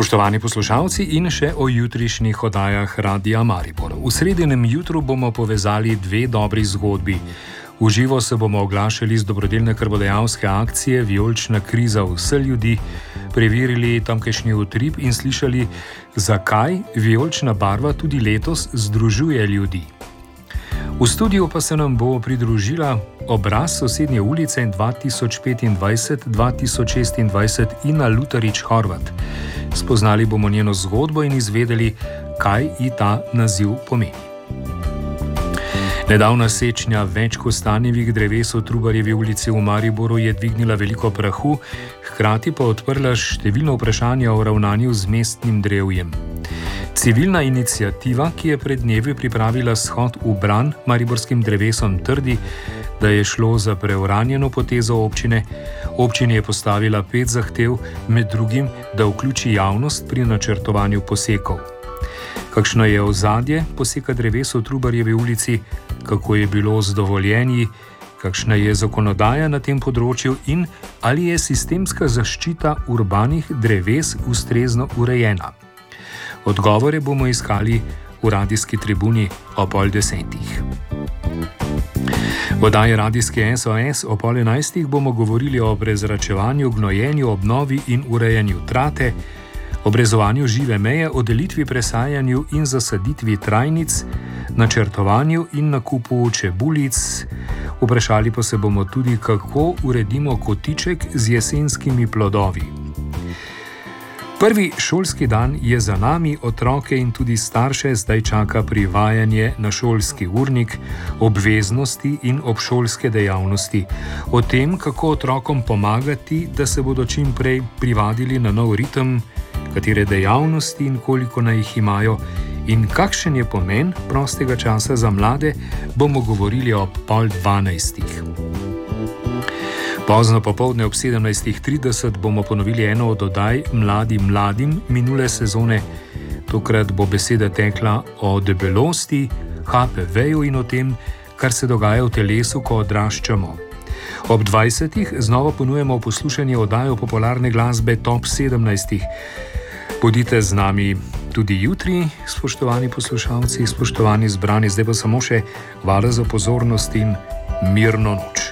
Spoštovani poslušalci in še o jutrišnjih oddajah Radia Maribor. V sredinem jutru bomo povezali dve dobri zgodbi. V živo se bomo oglašali z dobrodelne krvodajalske akcije Vijolična kriza vse ljudi, preverili tamkajšnji utrip in slišali, zakaj vijolična barva tudi letos združuje ljudi. V studiu pa se nam bo pridružila obraz sosednje ulice 2025-2026 Ina Lutarič-Horvat. Spoznali bomo njeno zgodbo in izvedeli, kaj ji ta naziv pomeni. Nedavna sečnja več kostanjevih dreves v Trubarjevi ulici v Mariboru je dvignila veliko prahu, hkrati pa odprla številno vprašanje o ravnanju z mestnim drevjem. Civilna iniciativa, ki je pred dnevi pripravila shod v bran mariborskim drevesom, trdi, da je šlo za preuranjeno potezo občine. Občini je postavila 5 zahtev, med drugim, da vključi javnost pri načrtovanju posekov. Kakšno je ozadje poseka dreves v Trubarjevi ulici, kako je bilo z dovoljenji, kakšna je zakonodaja na tem področju in ali je sistemska zaščita urbanih dreves ustrezno urejena. Odgovore bomo iskali v radijski tribuni o 9:30. V oddaji radijske SOS o 10:30 bomo govorili o prezračevanju, gnojenju, obnovi in urejanju trate, obrezovanju žive meje, o delitvi, presajanju in zasaditvi trajnic, načrtovanju in nakupu čebulic. Vprašali pa se bomo tudi, kako uredimo kotiček z jesenskimi plodovi. Prvi šolski dan je za nami, otroke in tudi starše zdaj čaka privajanje na šolski urnik, obveznosti in obšolske dejavnosti. O tem, kako otrokom pomagati, da se bodo čim prej privadili na nov ritem, katere dejavnosti in koliko naj jih imajo in kakšen je pomen prostega časa za mlade, bomo govorili o 11:30. Pozno popoldne ob 17:30 bomo ponovili eno od oddaj Mladim minule sezone. Tokrat bo beseda tekla o debelosti, HPV-ju in o tem, kar se dogaja v telesu, ko odraščamo. Ob 20:00 znova ponujemo poslušanje oddaje popularne glasbe Top 17. Bodite z nami tudi jutri, spoštovani poslušalci, spoštovani zbrani. Zdaj pa samo še hvala za pozornost in mirno noč.